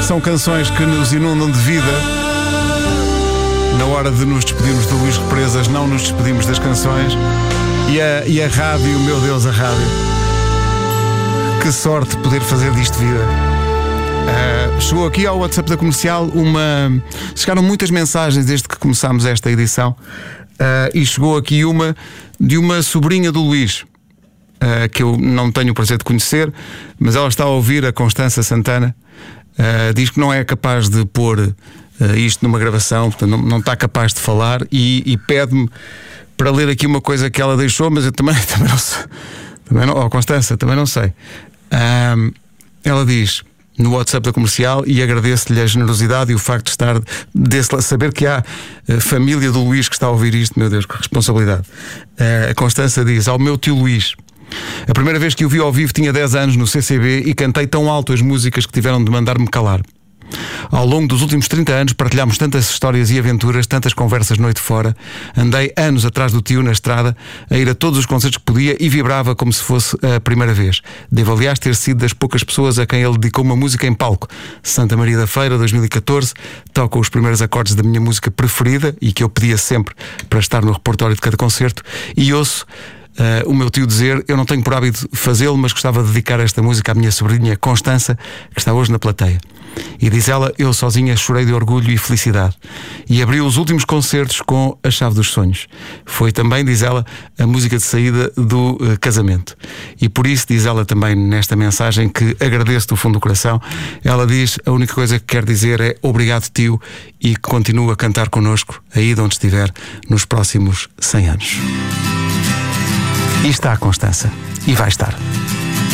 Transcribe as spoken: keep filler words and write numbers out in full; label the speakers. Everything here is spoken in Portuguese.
Speaker 1: São canções que nos inundam de vida. Na hora de nos despedirmos do Luís Represas, não nos despedimos das canções. E a, e a rádio, meu Deus, a rádio. Que sorte poder fazer disto vida. Uh, chegou aqui ao WhatsApp da Comercial uma... Chegaram muitas mensagens desde que começámos esta edição. Uh, e chegou aqui uma de uma sobrinha do Luís, uh, que eu não tenho o prazer de conhecer, mas ela está a ouvir, a Constança Santana. Uh, diz que não é capaz de pôr uh, isto numa gravação, portanto não, não está capaz de falar, e, e pede-me para ler aqui uma coisa que ela deixou, mas eu também, também não sei. Também não, oh, Constança, também não sei. Uh, ela diz no WhatsApp da Comercial, e agradeço-lhe a generosidade e o facto de estar desse, saber que há a família do Luís que está a ouvir isto. Meu Deus, que responsabilidade. A Constança diz: ao meu tio Luís, a primeira vez que o vi ao vivo tinha dez anos no C C B e cantei tão alto as músicas que tiveram de mandar-me calar. Ao longo dos últimos trinta anos partilhámos tantas histórias e aventuras, tantas conversas noite fora. Andei anos atrás do tio na estrada, a ir a todos os concertos que podia e vibrava como se fosse a primeira vez. Devo, aliás, ter sido das poucas pessoas a quem ele dedicou uma música em palco. Santa Maria da Feira, dois mil e catorze, toca os primeiros acordes da minha música preferida e que eu pedia sempre para estar no repertório de cada concerto, e ouço Uh, o meu tio dizer: eu não tenho por hábito fazê-lo, mas gostava de dedicar esta música à minha sobrinha Constança, que está hoje na plateia. E diz ela: eu sozinha chorei de orgulho e felicidade. E abriu os últimos concertos com A Chave dos Sonhos. Foi também, diz ela, a música de saída do uh, casamento. E por isso, diz ela também nesta mensagem, que agradeço do fundo do coração. Ela diz: a única coisa que quer dizer é obrigado, tio, e que continue a cantar connosco aí de onde estiver nos próximos cem anos. E está a Constança. E vai estar.